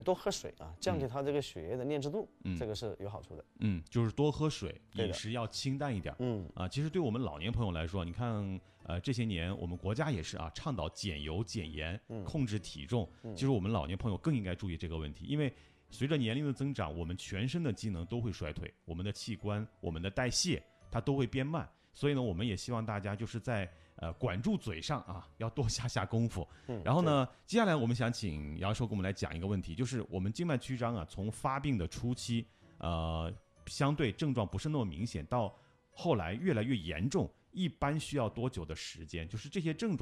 多喝水啊，降低它这个血液的粘滞度，这个是有好处的。 就是多喝水， 对的饮食要清淡一点。其实对我们老年朋友来说，你看，这些年我们国家也是啊，倡导减油、减盐，控制体重。其实我们老年朋友更应该注意这个问题，因为随着年龄的增长，我们全身的机能都会衰退，我们的器官、我们的代谢它都会变慢。所以呢，我们也希望大家就是在管住嘴上啊，要多下功夫。然后呢，接下来我们想请姚授给我们来讲一个问题，就是我们静脉曲张啊，从发病的初期，相对症状不是那么明显，到后来越来越严重，一般需要多久的时间？就是这些症状